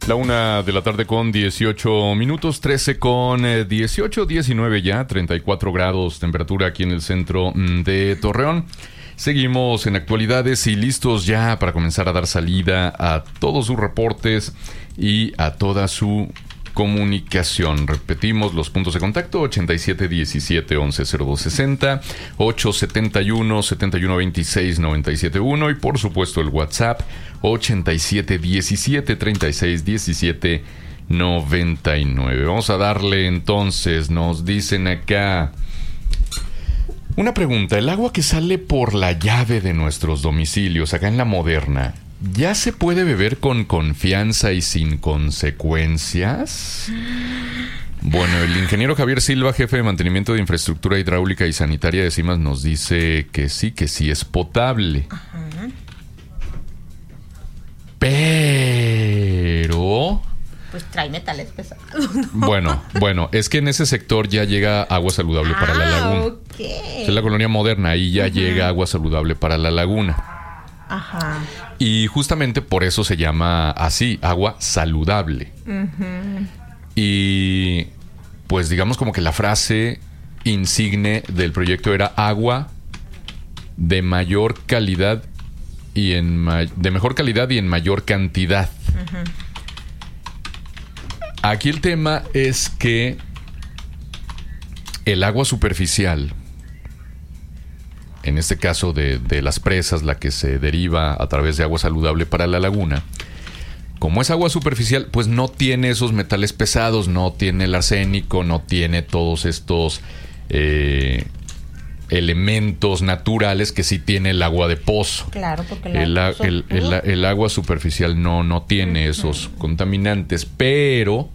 La 1:00 con 18 minutos, 13 con 18, 19 ya, 34 grados temperatura aquí en el centro de Torreón. Seguimos en actualidades y listos ya para comenzar a dar salida a todos sus reportes y a toda su comunicación. Repetimos los puntos de contacto: 8717-110260, 871-7126-971 y por supuesto el WhatsApp 8717-3617-99. Vamos a darle entonces. Nos dicen acá una pregunta: el agua que sale por la llave de nuestros domicilios acá en La Moderna, ¿ya se puede beber con confianza y sin consecuencias? Bueno, el ingeniero Javier Silva, jefe de mantenimiento de infraestructura hidráulica y sanitaria de CIMAS, nos dice que sí es potable. Ajá. Pero... pues trae metales pesados, ¿no? Bueno, es que en ese sector ya llega agua saludable para la laguna. Okay. Es la colonia Moderna, ahí ya llega agua saludable para la laguna. Ajá. Y justamente por eso se llama así, agua saludable. Y pues digamos como que la frase insigne del proyecto era agua de mayor calidad y de mejor calidad y en mayor cantidad. Aquí el tema es que el agua superficial, en este caso de las presas, la que se deriva a través de agua saludable para la laguna, como es agua superficial, pues no tiene esos metales pesados, no tiene el arsénico, no tiene todos estos elementos naturales que sí tiene el agua de pozo. Claro, porque el agua superficial no tiene esos contaminantes, pero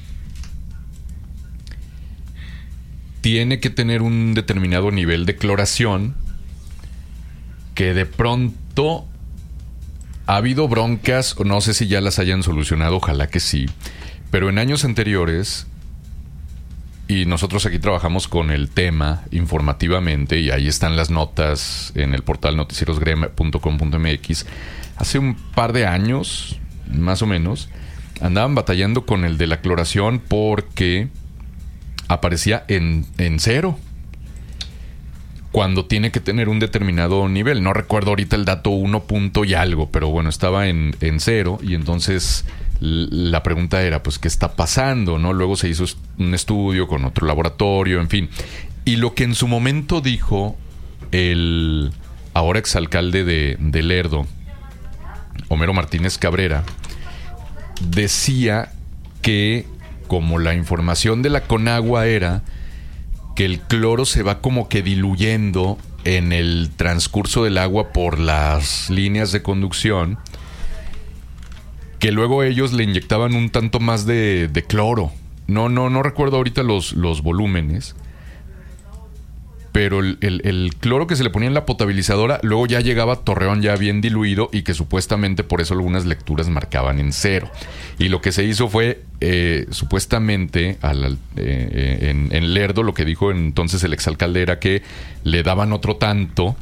tiene que tener un determinado nivel de cloración que de pronto ha habido broncas, no sé si ya las hayan solucionado, ojalá que sí, pero en años anteriores, y nosotros aquí trabajamos con el tema informativamente, y ahí están las notas en el portal noticierosgrem.com.mx, hace un par de años, más o menos, andaban batallando con el de la cloración porque aparecía en cero, cuando tiene que tener un determinado nivel. No recuerdo ahorita el dato 1 punto y algo, pero bueno, estaba en cero, y entonces la pregunta era, pues, ¿qué está pasando? ¿No? Luego se hizo un estudio con otro laboratorio, en fin. Y lo que en su momento dijo el ahora exalcalde de Lerdo, Homero Martínez Cabrera, decía que como la información de la Conagua era que el cloro se va como que diluyendo en el transcurso del agua por las líneas de conducción, que luego ellos le inyectaban un tanto más de cloro. No recuerdo ahorita los volúmenes, pero el cloro que se le ponía en la potabilizadora luego ya llegaba a Torreón ya bien diluido, y que supuestamente por eso algunas lecturas marcaban en cero. Y lo que se hizo fue supuestamente en Lerdo, lo que dijo entonces el exalcalde era que le daban otro tanto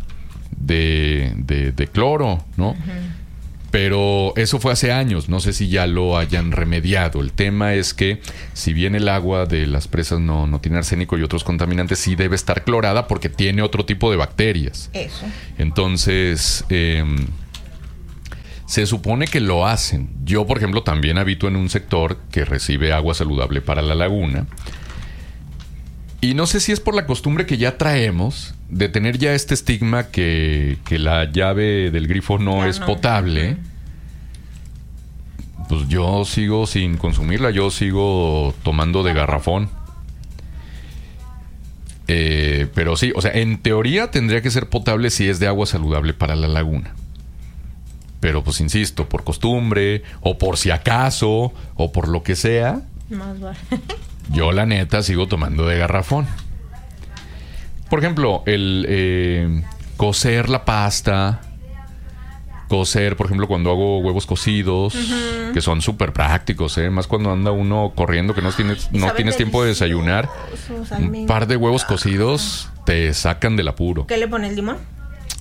de cloro, ¿no? Pero eso fue hace años, no sé si ya lo hayan remediado. El tema es que si bien el agua de las presas no tiene arsénico y otros contaminantes, sí debe estar clorada porque tiene otro tipo de bacterias. Eso. Entonces, se supone que lo hacen. Yo, por ejemplo, también habito en un sector que recibe agua saludable para la laguna. Y no sé si es por la costumbre que ya traemos de tener ya este estigma que la llave del grifo no es potable. Pues yo sigo sin consumirla, yo sigo tomando de garrafón. Pero sí, o sea, en teoría tendría que ser potable si es de agua saludable para la laguna. Pero pues insisto, por costumbre, o por si acaso, o por lo que sea, más vale. Yo la neta sigo tomando de garrafón. Por ejemplo, el cocer la pasta, cocer, por ejemplo, cuando hago huevos cocidos, que son súper prácticos, más cuando anda uno corriendo que no tienes tiempo de desayunar. Un par de huevos cocidos te sacan del apuro. ¿Qué le pones, limón?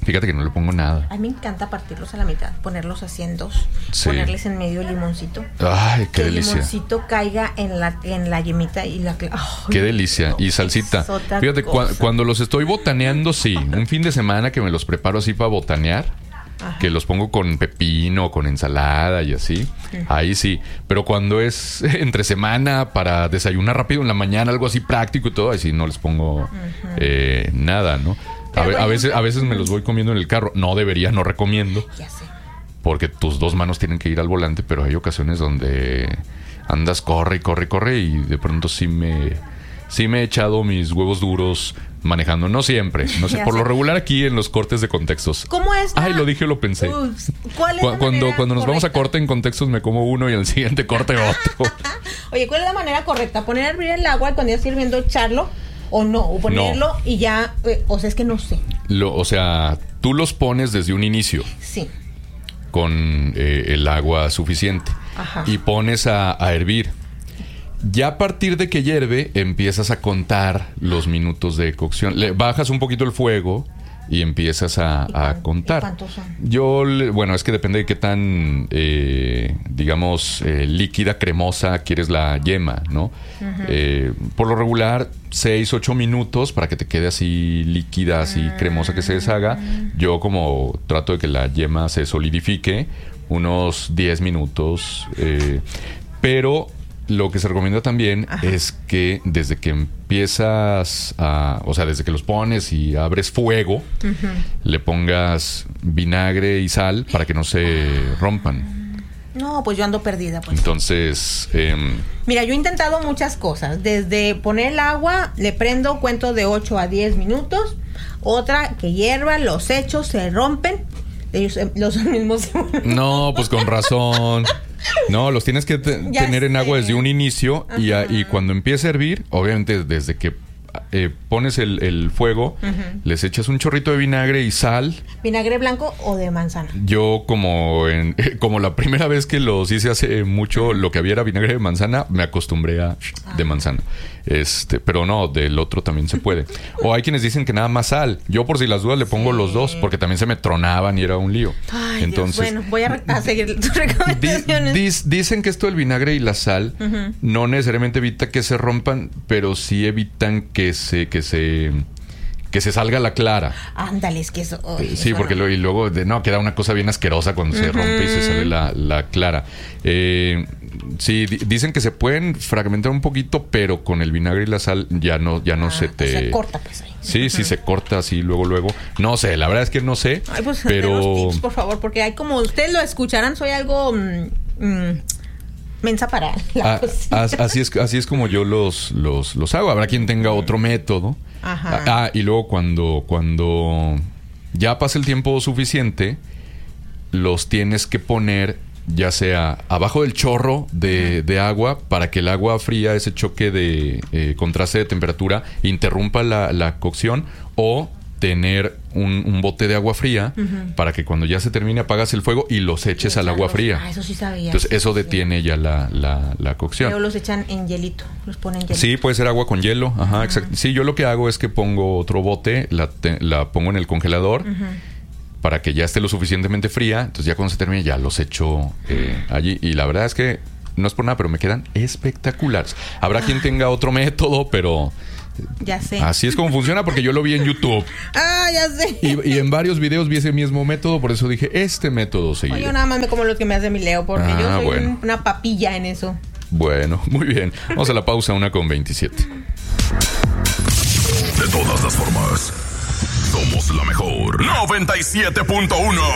Fíjate que no le pongo nada. A mí me encanta partirlos a la mitad, ponerlos así en dos, Sí. ponerles en medio el limoncito. Ay, qué Que el delicia. limoncito caiga en la yemita y la... ¡Ay! Qué delicia. Y salsita. Es otra Fíjate, cosa. cuando los estoy botaneando, sí. Un fin de semana que me los preparo así para botanear, Ajá. que los pongo con pepino, con ensalada y así. Ahí sí. Pero cuando es entre semana para desayunar rápido en la mañana, algo así práctico y todo, ahí sí no les pongo nada, ¿no? Pero bueno, A veces me los voy comiendo en el carro. No debería, no recomiendo. Ya sé. Porque tus dos manos tienen que ir al volante, pero hay ocasiones donde andas, corre y de pronto sí me he echado mis huevos duros manejando. No siempre, no sé, Ya por sé. lo regular aquí en los cortes de contextos. ¿Cómo es? Ay, lo dije o lo pensé. Ups, ¿cuál es la manera Cuando nos vamos a correcta? corte en contextos me como uno y al siguiente corte otro. Oye, ¿cuál es la manera correcta? ¿Poner a hervir el agua y cuando ya esté hirviendo echarlo? ¿O no? ¿O ponerlo y ya? O sea, es que no sé. O sea, tú los pones desde un inicio Sí. con el agua suficiente. Ajá. Y pones a hervir. Ya a partir de que hierve, empiezas a contar los minutos de cocción. Le bajas un poquito el fuego y empiezas a contar. ¿Y cuántos son? Bueno, es que depende de qué tan, digamos, líquida, cremosa quieres la yema, ¿no? Por lo regular, 6, 8 minutos para que te quede así líquida, así cremosa, que se deshaga. Yo como trato de que la yema se solidifique, unos 10 minutos. Pero lo que se recomienda también es que desde que empiezas o sea, desde que los pones y abres fuego, le pongas vinagre y sal para que no se rompan. No, pues yo ando perdida, pues. Entonces, Mira, yo he intentado muchas cosas. Desde poner el agua, le prendo, cuento de 8 a 10 minutos. Otra, que hierva, los echo, se rompen. Ellos, los mismos. no, pues con razón. No, los tienes que Ya tener en sé. agua desde un inicio y cuando empiece a hervir, obviamente desde que pones el fuego, les echas un chorrito de vinagre y sal. ¿Vinagre blanco o de manzana? Yo como la primera vez que los hice hace mucho, lo que había era vinagre de manzana, me acostumbré a de manzana. Pero no, del otro también se puede. O hay quienes dicen que nada más sal. Yo por si las dudas le pongo los dos, porque también se me tronaban y era un lío. Ay, entonces, Dios, bueno, voy a seguir tus recomendaciones. Dicen que esto del vinagre y la sal no necesariamente evita que se rompan, pero sí evitan que se salga la clara. Ándale, es que eso... ay, Sí, eso porque no. luego queda una cosa bien asquerosa cuando se rompe y se sale la clara. Sí, dicen que se pueden fragmentar un poquito, pero con el vinagre y la sal ya no se te... Se corta, pues ahí. Sí, sí, se corta así luego. No sé, la verdad es que no sé. Ay, pues pero denos tips, por favor, porque hay como ustedes lo escucharán, soy algo mensa para la cocina. así es como yo los hago. Habrá quien tenga otro método. Ajá. Y luego cuando ya pasa el tiempo suficiente, los tienes que poner ya sea abajo del chorro de agua para que el agua fría, ese choque de contraste de temperatura, interrumpa la cocción, o tener un bote de agua fría para que cuando ya se termine apagas el fuego y los eches al agua fría. Ah, eso sí sabía. Entonces eso sí. detiene ya la cocción. Pero los echan en hielito, los ponen en hielito. Sí, puede ser agua con hielo. Ajá, exacto. Sí, yo lo que hago es que pongo otro bote, la pongo en el congelador para que ya esté lo suficientemente fría. Entonces ya cuando se termine ya los echo allí. Y la verdad es que no es por nada, pero me quedan espectaculares. Habrá quien tenga otro método, pero Ya sé. así es como funciona, porque yo lo vi en YouTube. Ah, ya sé. Y en varios videos vi ese mismo método, por eso dije, este método seguiré. Yo nada más me como lo que me hace mi Leo, porque yo soy bueno. una papilla en eso. Bueno, muy bien. Vamos a la pausa, 1:27. De todas las formas, somos la mejor. 97.1